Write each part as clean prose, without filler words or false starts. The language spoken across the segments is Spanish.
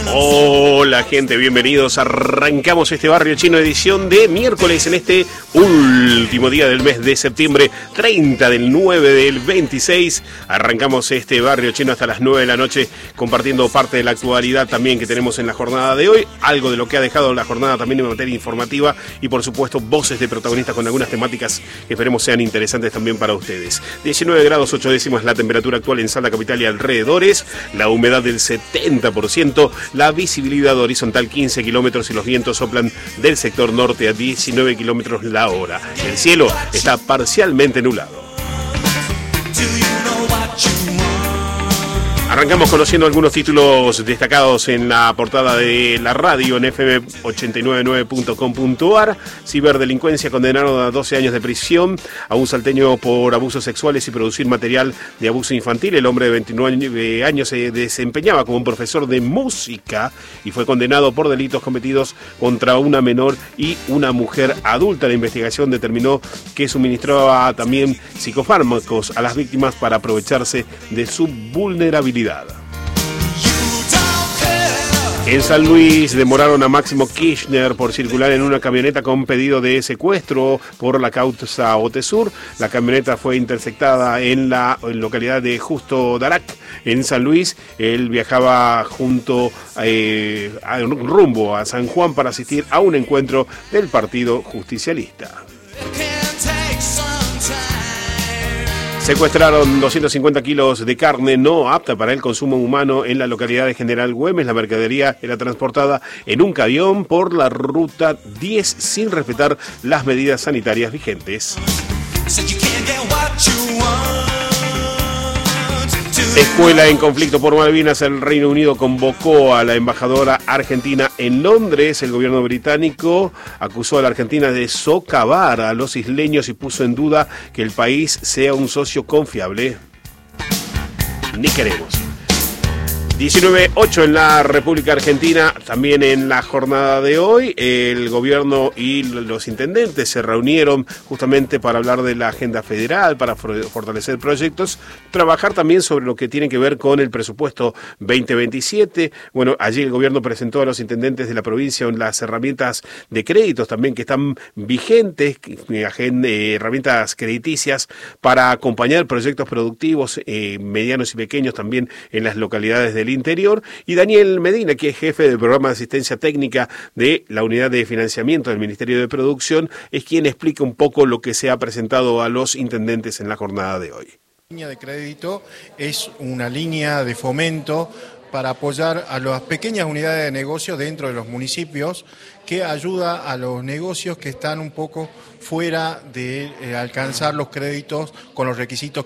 Hola gente, bienvenidos. Arrancamos este Barrio Chino, edición de miércoles en este último día del mes de septiembre, 30 del 9 del 26. Arrancamos este Barrio Chino hasta las 9 de la noche, compartiendo parte de la actualidad también que tenemos en la jornada de hoy, algo de lo que ha dejado la jornada también en materia informativa y por supuesto voces de protagonistas con algunas temáticas que esperemos sean interesantes también para ustedes. 19 grados 8 décimas la temperatura actual en Salta capital y alrededores, la humedad del 70%, la visibilidad horizontal 15 kilómetros y los vientos soplan del sector norte a 19 kilómetros la hora. El cielo está parcialmente nublado. Arrancamos conociendo algunos títulos destacados en la portada de la radio en fm899.com.ar. Ciberdelincuencia, condenaron a 12 años de prisión a un salteño por abusos sexuales y producir material de abuso infantil. El hombre de 29 años se desempeñaba como un profesor de música y fue condenado por delitos cometidos contra una menor y una mujer adulta. La investigación determinó que suministraba también psicofármacos a las víctimas para aprovecharse de su vulnerabilidad. En San Luis demoraron a Máximo Kirchner por circular en una camioneta con pedido de secuestro por la causa Otesur. La camioneta fue interceptada en la localidad de Justo Darac, en San Luis. Él viajaba rumbo a San Juan para asistir a un encuentro del Partido Justicialista. Secuestraron 250 kilos de carne no apta para el consumo humano en la localidad de General Güemes. La mercadería era transportada en un camión por la ruta 10 sin respetar las medidas sanitarias vigentes. Escuela en conflicto por Malvinas. El Reino Unido convocó a la embajadora argentina en Londres. El gobierno británico acusó a la Argentina de socavar a los isleños y puso en duda que el país sea un socio confiable. Ni queremos. 19:08 en la República Argentina. También en la jornada de hoy, el gobierno y los intendentes se reunieron justamente para hablar de la agenda federal, para fortalecer proyectos, trabajar también sobre lo que tiene que ver con el presupuesto 2027. Bueno, allí el gobierno presentó a los intendentes de la provincia las herramientas de créditos también que están vigentes, herramientas crediticias para acompañar proyectos productivos medianos y pequeños también en las localidades del interior. Y Daniel Medina, que es jefe del programa de asistencia técnica de la unidad de financiamiento del Ministerio de Producción, es quien explica un poco lo que se ha presentado a los intendentes en la jornada de hoy. La línea de crédito es una línea de fomento para apoyar a las pequeñas unidades de negocio dentro de los municipios, que ayuda a los negocios que están un poco fuera de alcanzar los créditos con los requisitos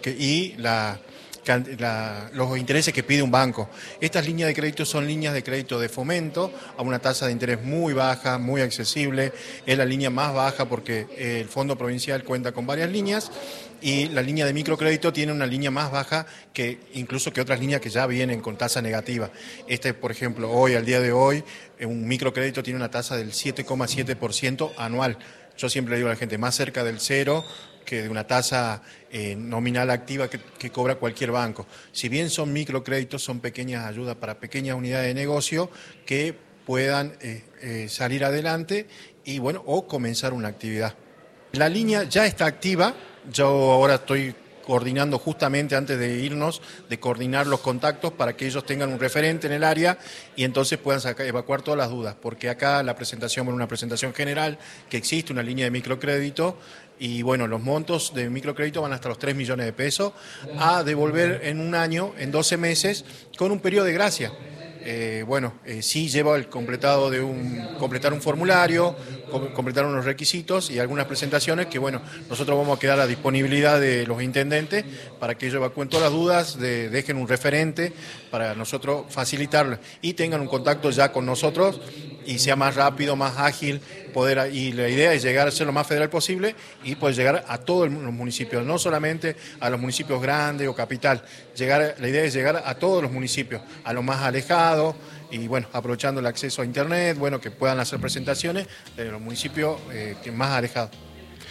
los intereses que pide un banco. Estas líneas de crédito son líneas de crédito de fomento a una tasa de interés muy baja, muy accesible. Es la línea más baja porque el Fondo Provincial cuenta con varias líneas y la línea de microcrédito tiene una línea más baja que incluso que otras líneas que ya vienen con tasa negativa. Por ejemplo, al día de hoy, un microcrédito tiene una tasa del 7,7% anual. Yo siempre le digo a la gente, más cerca del cero que de una tasa nominal activa que cobra cualquier banco. Si bien son microcréditos, son pequeñas ayudas para pequeñas unidades de negocio que puedan salir adelante y o comenzar una actividad. La línea ya está activa. Yo ahora estoy coordinando justamente antes de irnos, de coordinar los contactos para que ellos tengan un referente en el área y entonces puedan evacuar todas las dudas, porque acá la presentación, una presentación general, que existe una línea de microcrédito y los montos de microcrédito van hasta los 3 millones de pesos a devolver en un año, en 12 meses, con un periodo de gracia. Sí lleva el completar un formulario, completar unos requisitos y algunas presentaciones que nosotros vamos a quedar a disponibilidad de los intendentes para que ellos evacúen todas las dudas, dejen un referente para nosotros facilitarlo y tengan un contacto ya con nosotros y sea más rápido, más ágil, y la idea es llegar a ser lo más federal posible y poder llegar a todos los municipios, no solamente a los municipios grandes o capital. La idea es llegar a todos los municipios, a los más alejados y aprovechando el acceso a internet, que puedan hacer presentaciones de los municipios más alejados.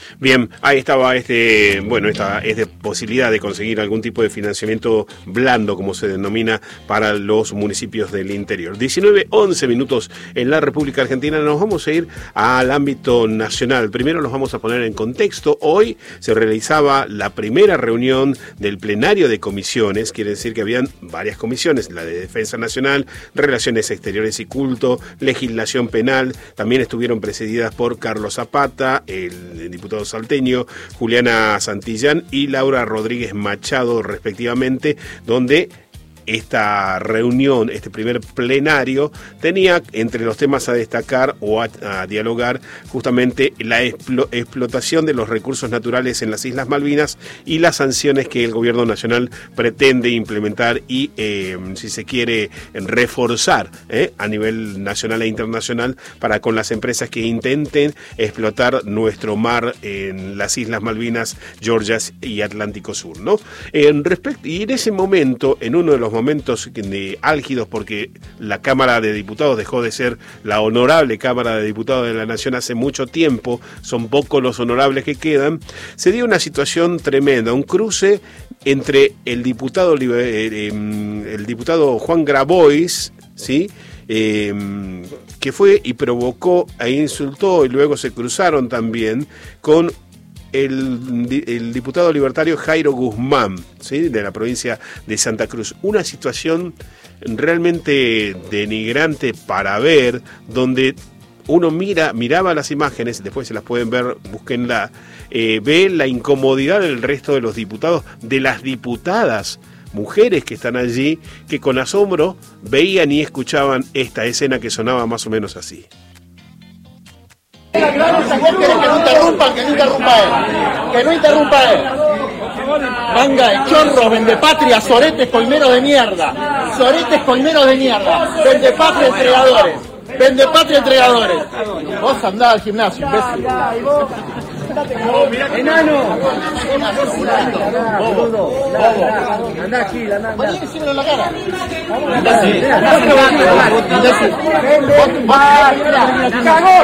Bien, ahí estaba esta posibilidad de conseguir algún tipo de financiamiento blando, como se denomina, para los municipios del interior. 19:11 minutos en la República Argentina. Nos vamos a ir al ámbito nacional. Primero nos vamos a poner en contexto. Hoy se realizaba la primera reunión del plenario de comisiones, quiere decir que habían varias comisiones, la de Defensa Nacional, Relaciones Exteriores y Culto, Legislación Penal, también estuvieron presididas por Carlos Zapata, el diputado salteño, Juliana Santillán y Laura Rodríguez Machado, respectivamente, donde esta reunión, este primer plenario, tenía entre los temas a destacar o a dialogar justamente la explotación de los recursos naturales en las Islas Malvinas y las sanciones que el gobierno nacional pretende implementar y, si se quiere, reforzar a nivel nacional e internacional para con las empresas que intenten explotar nuestro mar en las Islas Malvinas, Georgias y Atlántico Sur, ¿no? Y en ese momento, en uno de los momentos álgidos, porque la Cámara de Diputados dejó de ser la honorable Cámara de Diputados de la Nación hace mucho tiempo, son pocos los honorables que quedan, se dio una situación tremenda, un cruce entre el diputado Juan Grabois, ¿sí?, que fue y provocó e insultó, y luego se cruzaron también con el diputado libertario Jairo Guzmán, ¿sí?, de la provincia de Santa Cruz. Una situación realmente denigrante para ver, donde uno miraba las imágenes, después se las pueden ver, búsquenla, ve la incomodidad del resto de los diputados, de las diputadas, mujeres que están allí, que con asombro veían y escuchaban esta escena que sonaba más o menos así. Que no interrumpa él. Manga de chorros, vendepatria, soretes, colmeros de mierda. Soretes, colmeros de mierda. Vendepatria, entregadores. Vos andás al gimnasio, imbécil. Enano. Andá aquí, andá. Vení, decímelo en la cara. ¡Cagón!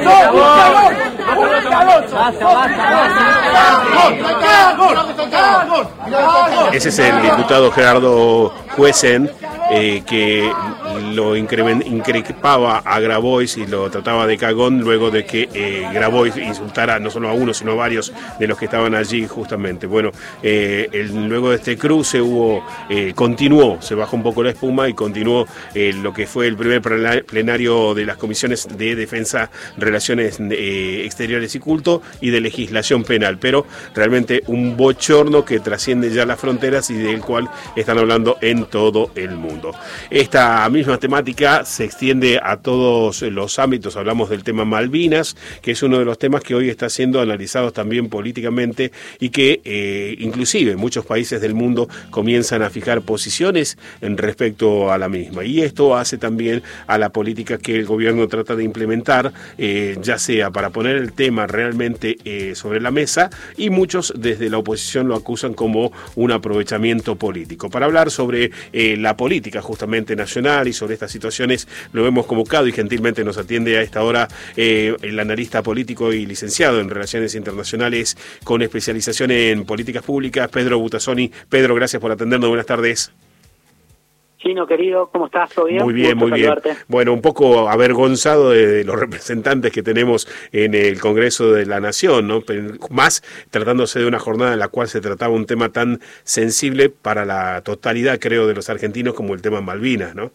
Ese es el diputado Gerardo Juesen, que lo increpaba a Grabois y lo trataba de cagón luego de que Grabois insultara no solo a uno sino a varios de los que estaban allí justamente. Bueno, luego de este cruce continuó, se bajó un poco la espuma y continuó lo que fue el primer plenario de las comisiones de Defensa, Relaciones Exteriores y Culto y de Legislación Penal, pero realmente un bochorno que trasciende ya las fronteras y del cual están hablando en todo el mundo. Esta misma temática se extiende a todos los ámbitos. Hablamos del tema Malvinas, que es uno de los temas que hoy está siendo analizado también políticamente y que inclusive muchos países del mundo comienzan a fijar posiciones en respecto a la misma. Y esto hace también a la política que el gobierno trata de implementar, ya sea para poner el tema realmente sobre la mesa, y muchos desde la oposición lo acusan como un aprovechamiento político. Para hablar sobre la política justamente nacional y sobre estas situaciones, lo hemos convocado y gentilmente nos atiende a esta hora el analista político y licenciado en Relaciones Internacionales con especialización en políticas públicas, Pedro Butazzoni. Pedro, gracias por atendernos, buenas tardes. Chino, querido, ¿cómo estás? ¿Todo bien? Muy bien, muy bien. Bueno, un poco avergonzado de los representantes que tenemos en el Congreso de la Nación, ¿no? Más tratándose de una jornada en la cual se trataba un tema tan sensible para la totalidad, creo, de los argentinos como el tema Malvinas, ¿no?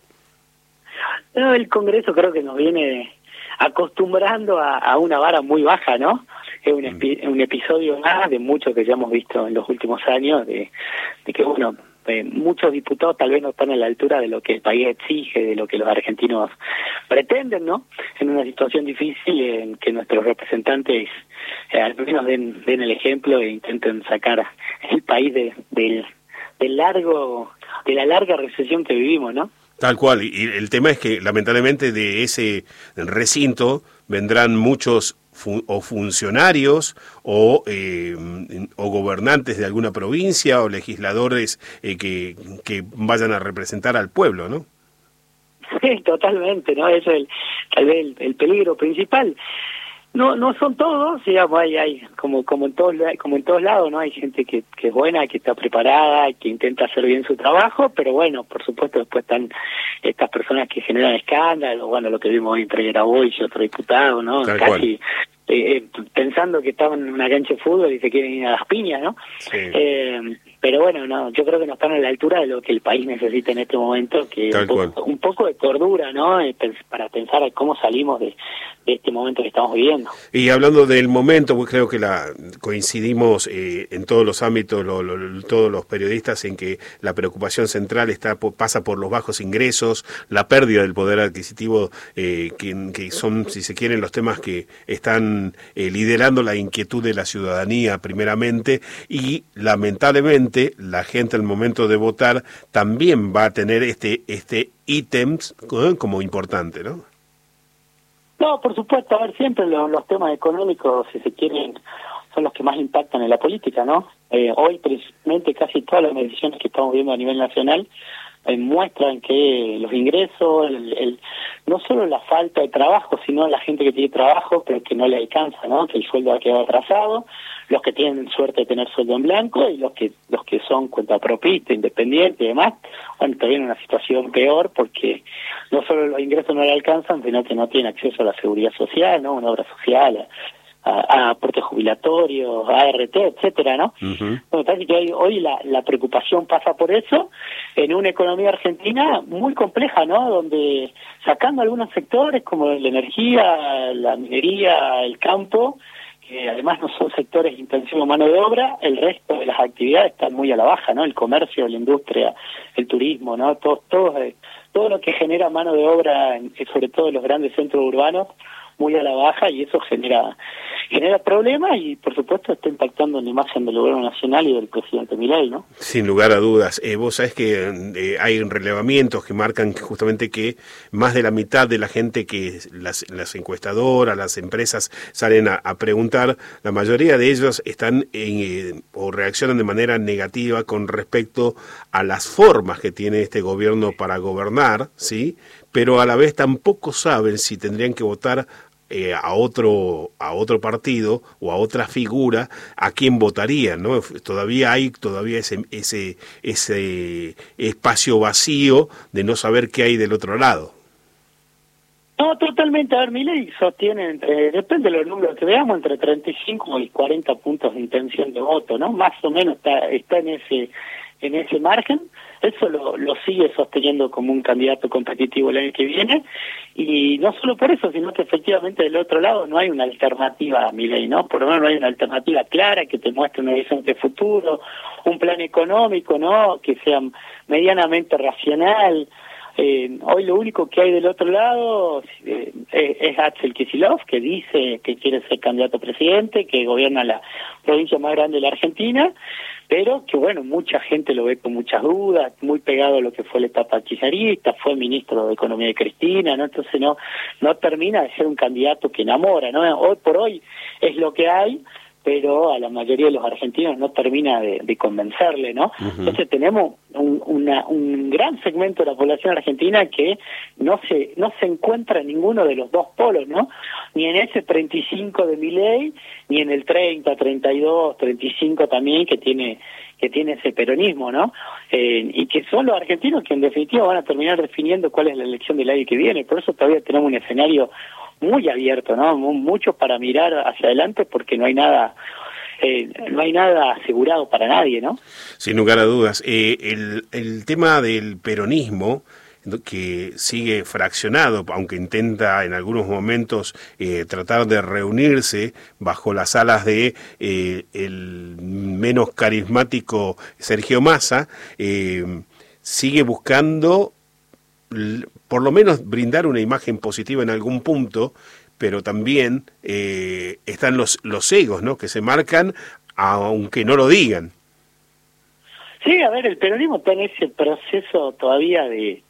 No, el Congreso creo que nos viene acostumbrando a una vara muy baja, ¿no? Es un episodio más de mucho que ya hemos visto en los últimos años, de que, bueno, muchos diputados tal vez no están a la altura de lo que el país exige, de lo que los argentinos pretenden, ¿no? En una situación difícil en que nuestros representantes al menos den el ejemplo e intenten sacar el país de la larga recesión que vivimos, ¿no? Tal cual, y el tema es que lamentablemente de ese recinto vendrán muchos funcionarios o gobernantes de alguna provincia o legisladores que vayan a representar al pueblo, ¿no? Sí, totalmente, ¿no? Eso es tal vez el peligro principal. No son todos, digamos, hay como en todos lados, ¿no? Hay gente que es buena, que está preparada, que intenta hacer bien su trabajo, pero bueno, por supuesto después están estas personas que generan escándalo, bueno, lo que vimos hoy entre Grabois y otro diputado, ¿no? Tal Casi pensando que estaban en una cancha de fútbol y se quieren ir a las piñas, ¿no? Sí. Pero bueno, no, yo creo que no están a la altura de lo que el país necesita en este momento, que un poco de cordura, ¿no? Para pensar cómo salimos de este momento que estamos viviendo. Y hablando del momento, pues creo que coincidimos en todos los ámbitos, todos los periodistas, en que la preocupación central pasa por los bajos ingresos, la pérdida del poder adquisitivo, que son, si se quieren, los temas que están liderando la inquietud de la ciudadanía primeramente, y lamentablemente la gente al momento de votar también va a tener este ítems como importante, ¿no? No, por supuesto, a ver, siempre los temas económicos, si se quieren, son los que más impactan en la política, ¿no? Hoy, precisamente, casi todas las mediciones que estamos viendo a nivel nacional muestran que los ingresos, no solo la falta de trabajo, sino la gente que tiene trabajo pero que no le alcanza, ¿no? Que el sueldo ha quedado atrasado, los que tienen suerte de tener sueldo en blanco y los que son cuentapropistas, independientes y demás, bueno, todavía en una situación peor porque no solo los ingresos no le alcanzan, sino que no tienen acceso a la seguridad social, ¿no? Una obra social, a aportes jubilatorios, a ART, etcétera, ¿no? Uh-huh. Bueno, parece que hoy la preocupación pasa por eso, en una economía argentina muy compleja, ¿no? Donde sacando algunos sectores como la energía, la minería, el campo, que además no son sectores intensivos de mano de obra, el resto de las actividades están muy a la baja, ¿no? El comercio, la industria, el turismo, ¿no? Todo lo que genera mano de obra, sobre todo en los grandes centros urbanos, muy a la baja, y eso genera problemas y por supuesto está impactando en la imagen del gobierno nacional y del presidente Milei, ¿no? Sin lugar a dudas. Vos sabés que hay relevamientos que marcan justamente que más de la mitad de la gente que las encuestadoras, las empresas salen a preguntar, la mayoría de ellos están o reaccionan de manera negativa con respecto a las formas que tiene este gobierno para gobernar, ¿sí? Pero a la vez tampoco saben si tendrían que votar a otro partido o a otra figura, a quién votarían, ¿no? Todavía hay ese espacio vacío de no saber qué hay del otro lado. No, totalmente. A ver, Milei sostiene, depende de los números que veamos, entre 35 y 40 puntos de intención de voto, ¿no? Más o menos está en ese margen. Eso lo sigue sosteniendo como un candidato competitivo el año que viene, y no solo por eso, sino que efectivamente del otro lado no hay una alternativa a Milei, ¿no? Por lo menos no hay una alternativa clara que te muestre un horizonte futuro, un plan económico, ¿no? Que sea medianamente racional. Hoy lo único que hay del otro lado es Axel Kicillof, que dice que quiere ser candidato a presidente, que gobierna la provincia más grande de la Argentina, pero que bueno, mucha gente lo ve con muchas dudas, muy pegado a lo que fue la etapa kirchnerista, fue ministro de Economía de Cristina, ¿no? Entonces no termina de ser un candidato que enamora, ¿no? Hoy por hoy es lo que hay, pero a la mayoría de los argentinos no termina de convencerle, ¿no? Uh-huh. Entonces tenemos un gran segmento de la población argentina que no se encuentra en ninguno de los dos polos, ¿no? Ni en ese 35 de Milei, ni en el 30, 32, 35 también que tiene ese peronismo, ¿no? Y que son los argentinos que en definitiva van a terminar definiendo cuál es la elección del año que viene. Por eso todavía tenemos un escenario muy abierto, ¿no? Mucho para mirar hacia adelante porque no hay nada asegurado para nadie, ¿no? Sin lugar a dudas. El tema del peronismo, que sigue fraccionado, aunque intenta en algunos momentos tratar de reunirse bajo las alas de el menos carismático Sergio Massa, sigue buscando por lo menos brindar una imagen positiva en algún punto, pero también están los egos, ¿no? Que se marcan aunque no lo digan. Sí, a ver, el peronismo está en ese proceso todavía de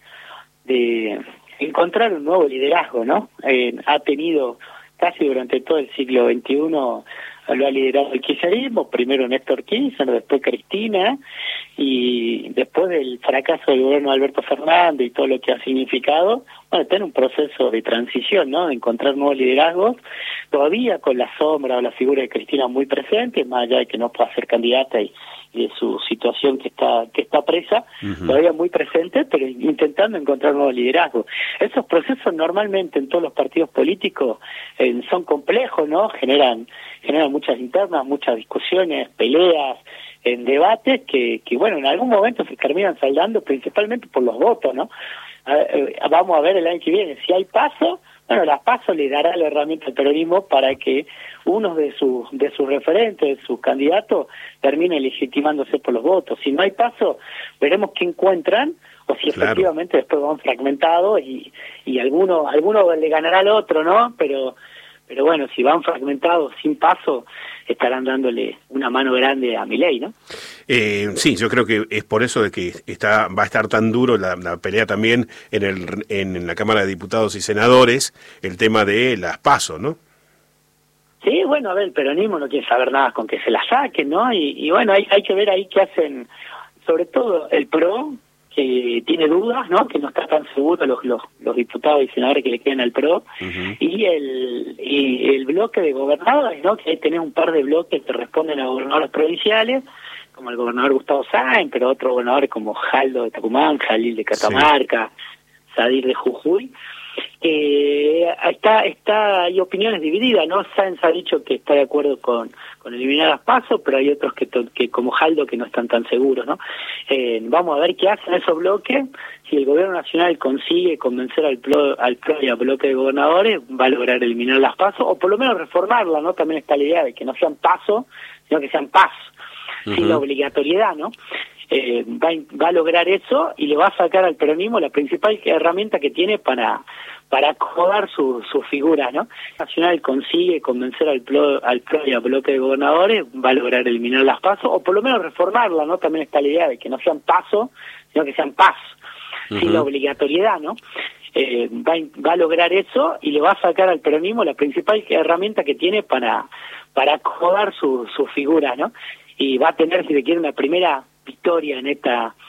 encontrar un nuevo liderazgo, ¿no? Ha tenido casi durante todo el siglo XXI, lo ha liderado el kirchnerismo, primero Néstor Kirchner, después Cristina, y después del fracaso del gobierno de Alberto Fernández y todo lo que ha significado, bueno, está en un proceso de transición, ¿no? De encontrar nuevos liderazgos, todavía con la sombra o la figura de Cristina muy presente, más allá de que no pueda ser candidata y de su situación que está presa, todavía muy presente, pero intentando encontrar nuevos liderazgos. Esos procesos normalmente en todos los partidos políticos son complejos, ¿no? Generan muchas internas, muchas discusiones, peleas, en debates que bueno, en algún momento se terminan saldando principalmente por los votos, ¿no? Vamos a ver el año que viene, si hay PASO, bueno, la PASO le dará la herramienta al peronismo para que uno de sus referentes, de sus candidatos, termine legitimándose por los votos. Si no hay PASO, veremos qué encuentran, o si efectivamente después van fragmentados y alguno le ganará al otro, ¿no? Pero bueno, si van fragmentados sin PASO, estarán dándole una mano grande a Milei, ¿no? Sí, yo creo que es por eso de que va a estar tan duro la pelea también en la Cámara de Diputados y Senadores, el tema de las PASO, ¿no? Sí, bueno, a ver, el peronismo no quiere saber nada con que se la saquen, ¿no? Y bueno, hay que ver ahí qué hacen, sobre todo el PRO, que tiene dudas, ¿no? Que no está tan seguro los diputados y senadores que le quedan al PRO, y el bloque de gobernadores, ¿no? Que ahí tenés un par de bloques que responden a gobernadores provinciales, como el gobernador Gustavo Sáenz, pero otros gobernadores como Jaldo de Tucumán, Jalil de Catamarca, Sadir de Jujuy. Hay opiniones divididas, ¿no? Sáenz ha dicho que está de acuerdo con eliminar las PASO, pero hay otros que como Jaldo que no están tan seguros, ¿no? Vamos a ver qué hacen esos bloques. Si el gobierno nacional consigue convencer al PRO y al bloque de gobernadores, va a lograr eliminar las PASO, o por lo menos reformarla, ¿no? También está la idea de que no sean PASO, sino que sean PAS, sin la obligatoriedad, ¿no? Va a lograr eso y le va a sacar al peronismo la principal herramienta que tiene para acomodar sus figuras, ¿no? Nacional consigue convencer al PRO y al bloque de gobernadores, va a lograr eliminar las PASO, o por lo menos reformarla, ¿no? También está la idea de que no sean PASO, sino que sean PAS, sin la obligatoriedad, ¿no? Va a lograr eso y le va a sacar al peronismo la principal herramienta que tiene para acomodar sus figuras, ¿no? Y va a tener, si se quiere, una primera victoria en esta